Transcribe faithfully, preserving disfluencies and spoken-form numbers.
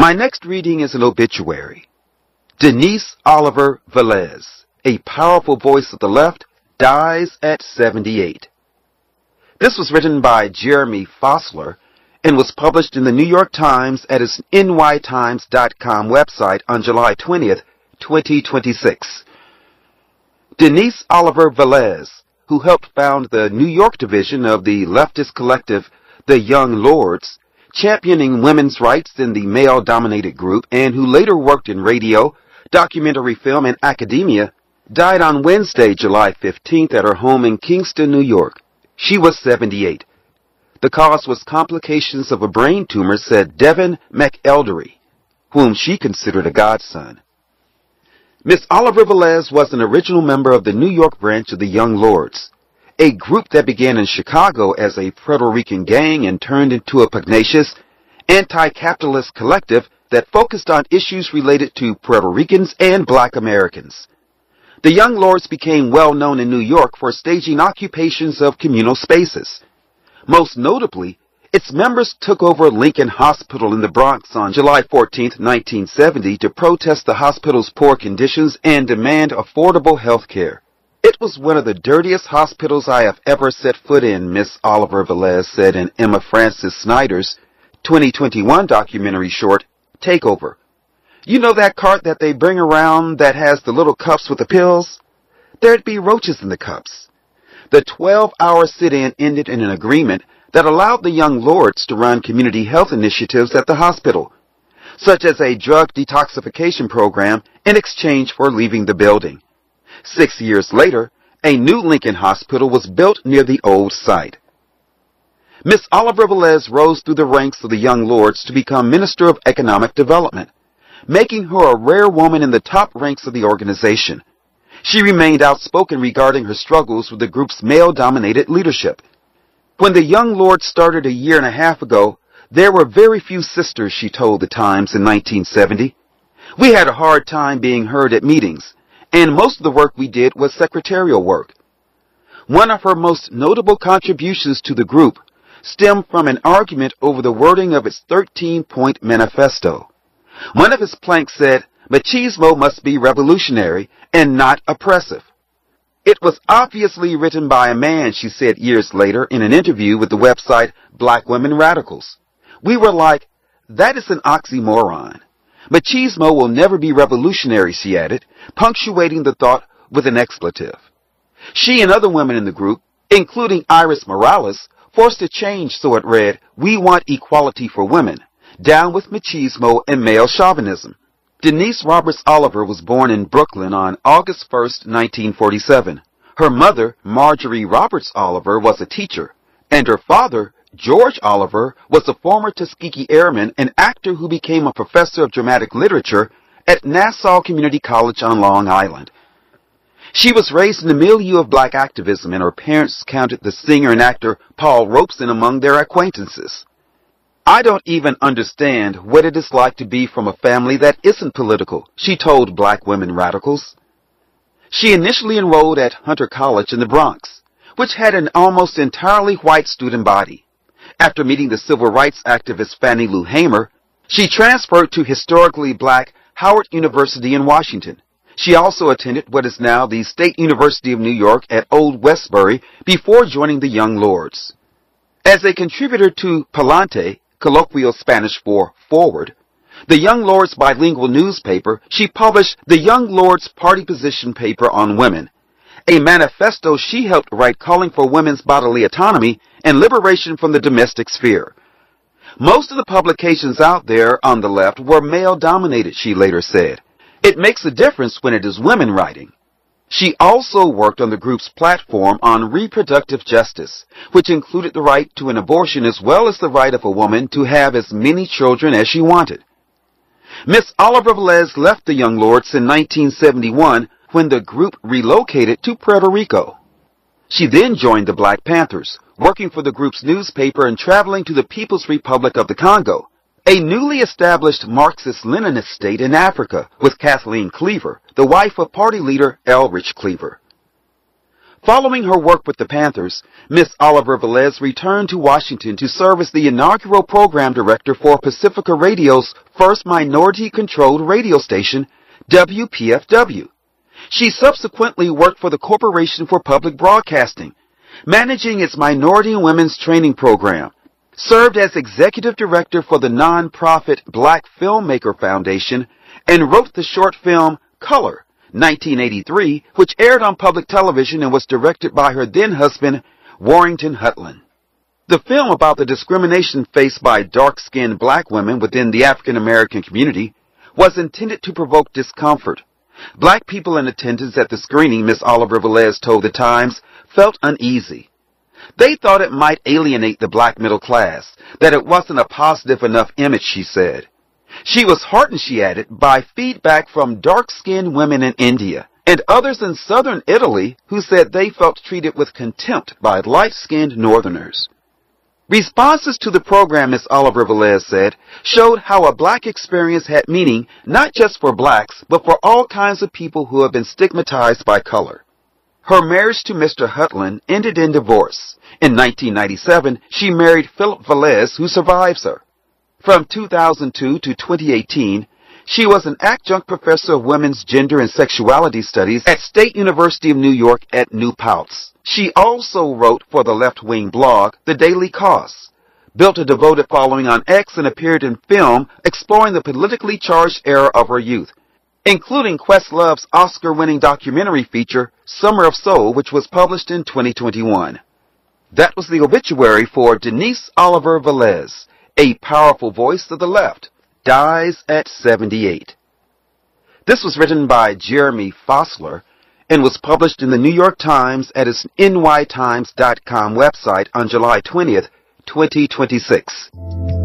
My next reading is an obituary. Denise Oliver Velez, a powerful voice of the left, dies at seventy-eight. This was written by Jeremy Fossler and was published in the New York Times at its N Y Times dot com website on July twentieth, twenty twenty-six. Denise Oliver Velez, who helped found the New York division of the leftist collective The Young Lords, championing women's rights in the male-dominated group, and who later worked in radio, documentary film, and academia, died on Wednesday, July fifteenth at her home in Kingston, New York. She was seventy-eight. The cause was complications of a brain tumor, said Devin McElderry, whom she considered a godson. Miss Oliver Velez was an original member of the New York branch of the Young Lords, a group that began in Chicago as a Puerto Rican gang and turned into a pugnacious, anti-capitalist collective that focused on issues related to Puerto Ricans and black Americans. The Young Lords became well known in New York for staging occupations of communal spaces. Most notably, its members took over Lincoln Hospital in the Bronx on July fourteenth, nineteen seventy, to protest the hospital's poor conditions and demand affordable health care. It was one of the dirtiest hospitals I have ever set foot in, Miss Oliver Velez said in Emma Francis Snyder's twenty twenty-one documentary short, Takeover. You know that cart that they bring around that has the little cups with the pills? There'd be roaches in the cups. The twelve-hour sit-in ended in an agreement that allowed the Young Lords to run community health initiatives at the hospital, such as a drug detoxification program in exchange for leaving the building. Six years later, a new Lincoln Hospital was built near the old site. Miss Oliver Velez rose through the ranks of the Young Lords to become Minister of Economic Development, making her a rare woman in the top ranks of the organization. She remained outspoken regarding her struggles with the group's male-dominated leadership. When the Young Lords started a year and a half ago, there were very few sisters, she told the Times in nineteen seventy. We had a hard time being heard at meetings, and most of the work we did was secretarial work. One of her most notable contributions to the group stemmed from an argument over the wording of its thirteen-point manifesto. One of its planks said, machismo must be revolutionary and not oppressive. It was obviously written by a man, she said years later in an interview with the website Black Women Radicals. We were like, that is an oxymoron. Machismo will never be revolutionary, she added, punctuating the thought with an expletive. She and other women in the group, including Iris Morales, forced a change so it read, we want equality for women, down with machismo and male chauvinism. Denise Roberts Oliver was born in Brooklyn on August first, nineteen forty-seven. Her mother, Marjorie Roberts Oliver, was a teacher, and her father, George Oliver, was a former Tuskegee Airman and actor who became a professor of dramatic literature at Nassau Community College on Long Island. She was raised in the milieu of black activism, and her parents counted the singer and actor Paul Robeson among their acquaintances. I don't even understand what it is like to be from a family that isn't political, she told Black Women Radicals. She initially enrolled at Hunter College in the Bronx, which had an almost entirely white student body. After meeting the civil rights activist Fannie Lou Hamer, she transferred to historically black Howard University in Washington. She also attended what is now the State University of New York at Old Westbury before joining the Young Lords. As a contributor to Palante, colloquial Spanish for forward, the Young Lords bilingual newspaper, she published the Young Lords Party Position Paper on Women, a manifesto she helped write calling for women's bodily autonomy and liberation from the domestic sphere. Most of the publications out there on the left were male-dominated, she later said. It makes a difference when it is women writing. She also worked on the group's platform on reproductive justice, which included the right to an abortion as well as the right of a woman to have as many children as she wanted. Miss Oliver Velez left the Young Lords in nineteen seventy-one when the group relocated to Puerto Rico. She then joined the Black Panthers, working for the group's newspaper and traveling to the People's Republic of the Congo, a newly established Marxist-Leninist state in Africa, with Kathleen Cleaver, the wife of party leader Elrich Cleaver. Following her work with the Panthers, Miss Oliver Velez returned to Washington to serve as the inaugural program director for Pacifica Radio's first minority-controlled radio station, W P F W. She subsequently worked for the Corporation for Public Broadcasting, managing its Minority and Women's Training Program, served as executive director for the nonprofit Black Filmmaker Foundation, and wrote the short film Color, nineteen eighty-three, which aired on public television and was directed by her then-husband, Warrington Hutland. The film about the discrimination faced by dark-skinned black women within the African-American community was intended to provoke discomfort. Black people in attendance at the screening, Miss Oliver Velez told the Times, felt uneasy. They thought it might alienate the black middle class, that it wasn't a positive enough image, she said. She was heartened, she added, by feedback from dark-skinned women in India and others in southern Italy who said they felt treated with contempt by light-skinned northerners. Responses to the program, Miss Oliver Velez said, showed how a black experience had meaning not just for blacks, but for all kinds of people who have been stigmatized by color. Her marriage to Mister Hutland ended in divorce. In nineteen ninety-seven, she married Philip Velez, who survives her. From two thousand two to twenty eighteen, she was an adjunct professor of women's gender and sexuality studies at State University of New York at New Paltz. She also wrote for the left-wing blog, The Daily Kos, built a devoted following on X, and appeared in film exploring the politically charged era of her youth, including Questlove's Oscar-winning documentary feature, Summer of Soul, which was published in twenty twenty-one. That was the obituary for Denise Oliver Velez, a powerful voice of the left, dies at seventy-eight. This was written by Jeremy Fossler and was published in the New York Times at its N Y Times dot com website on July twentieth, twenty twenty-six.